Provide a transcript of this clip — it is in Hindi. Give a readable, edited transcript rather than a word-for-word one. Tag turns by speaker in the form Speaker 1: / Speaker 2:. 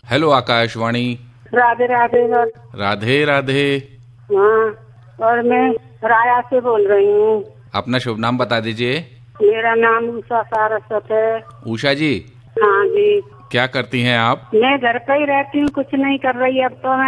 Speaker 1: हेलो आकाशवाणी।
Speaker 2: राधे राधे सर।
Speaker 1: राधे राधे।
Speaker 2: हाँ, और मैं राया से बोल रही हूँ।
Speaker 1: अपना शुभ नाम बता दीजिए।
Speaker 2: मेरा नाम उषा सारस्वत है।
Speaker 1: उषा जी,
Speaker 2: हाँ जी।
Speaker 1: क्या करती हैं आप?
Speaker 2: मैं घर पे ही रहती हूँ, कुछ नहीं कर रही अब तो मैं